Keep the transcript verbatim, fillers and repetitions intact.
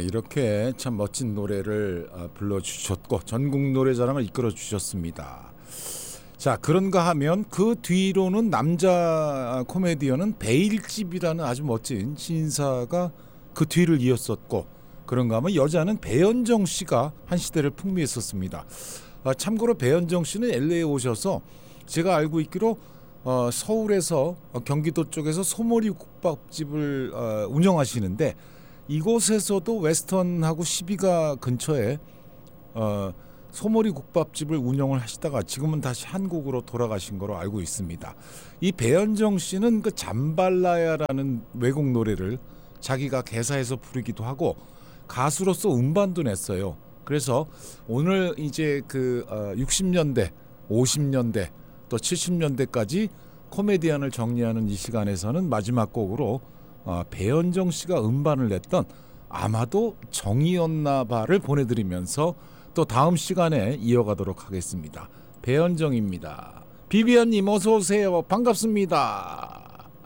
이렇게 참 멋진 노래를 불러주셨고 전국 노래자랑을 이끌어 주셨습니다. 자, 그런가 하면 그 뒤로는 남자 코미디언은 배일집이라는 아주 멋진 신사가 그 뒤를 이었었고, 그런가 하면 여자는 배현정 씨가 한 시대를 풍미했었습니다. 아, 참고로 배현정 씨는 엘에이에 오셔서 제가 알고 있기로 어, 서울에서 어, 경기도 쪽에서 소머리 국밥집을 어, 운영하시는데, 이곳에서도 웨스턴하고 십이가 근처에 어, 소머리 국밥집을 운영을 하시다가 지금은 다시 한국으로 돌아가신 거로 알고 있습니다. 이 배현정 씨는 그 잠발라야라는 외국 노래를 자기가 개사해서 부르기도 하고 가수로서 음반도 냈어요. 그래서 오늘 이제 그 어, 육십 년대, 오십 년대 또 칠십 년대까지 코미디언을 정리하는 이 시간에서는 마지막 곡으로 어, 배현정 씨가 음반을 냈던 아마도 정이었나 봐를 보내드리면서 또 다음 시간에 이어가도록 하겠습니다. 배현정입니다. 비비안님 어서 오세요. 반갑습니다.